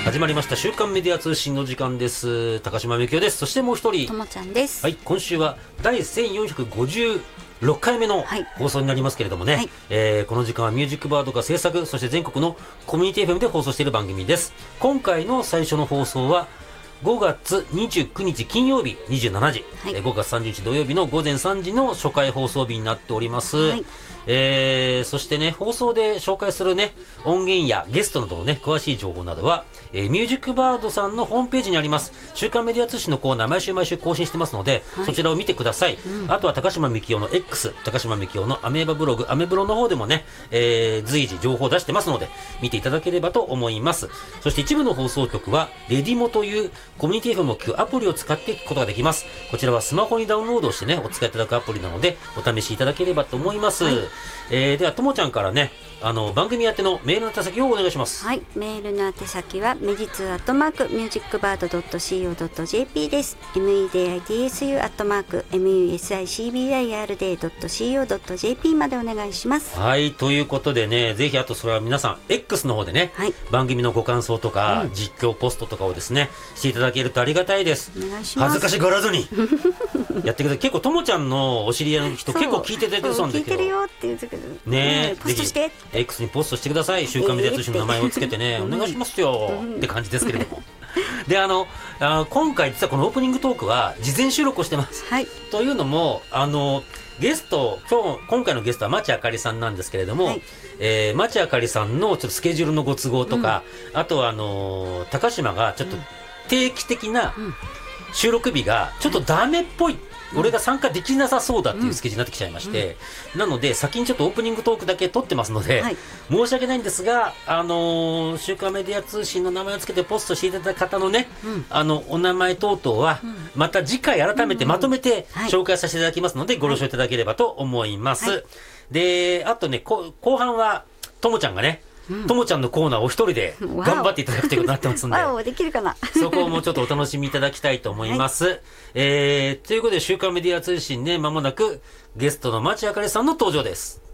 始まりました週刊メディア通信の時間です。高島みきおです。そしてもう一人ともちゃんです。 はい、今週は第1456回目の放送になりますけれどもね、この時間はミュージックバードが制作、そして全国のコミュニティ FM で放送している番組です。今回の最初の放送は5月29日金曜日27時、5月30日土曜日の午前3時の初回放送日になっております。そしてね、放送で紹介するね、音源やゲストなどのね、詳しい情報などは、ミュージックバードさんのホームページにあります、週刊メディア通信のコーナー、毎週更新してますので、そちらを見てください。あとは高島みきおの X、高島みきおのアメーバブログ、アメブロの方でもね、随時情報を出してますので、見ていただければと思います。そして一部の放送局は、レディモというコミュニティ FM を聞くアプリを使って聞くことができます。こちらはスマホにダウンロードしてね、お使いいただくアプリなので、お試しいただければと思います。ではともちゃんからね、番組宛てのメールの手先をお願いします。 はい、メールの宛先はメディツ@musicbird.co.jp です。meditsu@musicbird.co.jp までお願いします。 はい、ということでね、ぜひあとそれは皆さん X の方でね、番組のご感想とか、実況ポストとかをですねしていただけるとありがたいです。 お願いします。 恥ずかしがらずにやってください。結構ともちゃんのお知り合いの人結構聞いててそうなんだけど、 聞いてるよって言うけどね、 ポストして X にポストしてください。週刊メディア通信の名前をつけてね、お願いしますよって感じですけれどもで今回実はこのオープニングトークは事前収録をしてます、というのもゲスト今回のゲストは町あかりさんなんですけれども、町あかりさんのちょっとスケジュールのご都合とか、あとは高島がちょっと定期的な収録日がちょっとダメっぽい、俺が参加できなさそうだっていうスケジュールになってきちゃいまして、なので先にちょっとオープニングトークだけ撮ってますので、申し訳ないんですが、週刊メディア通信の名前をつけてポストしていただいた方のね、お名前等々はまた次回改めてまとめて紹介させていただきますので、ご了承いただければと思います。で、あとね、後半はともちゃんがね、ともちゃんのコーナーを一人で頑張っていただくということになってますんで、 できるかなそこをもうちょっとお楽しみいただきたいと思います。ということで週刊メディア通信ね、間もなくゲストの町あかりさんの登場です。